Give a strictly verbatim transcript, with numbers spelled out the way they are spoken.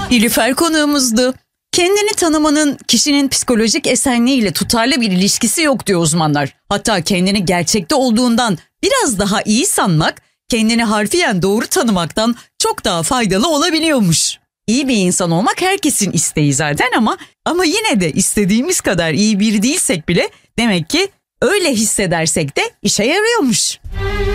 Nilüfer konuğumuzdu. Kendini tanımanın kişinin psikolojik esenliğiyle tutarlı bir ilişkisi yok diyor uzmanlar. Hatta kendini gerçekte olduğundan biraz daha iyi sanmak, kendini harfiyen doğru tanımaktan çok daha faydalı olabiliyormuş. İyi bir insan olmak herkesin isteği zaten ama ama yine de istediğimiz kadar iyi biri değilsek bile demek ki öyle hissedersek de işe yarıyormuş.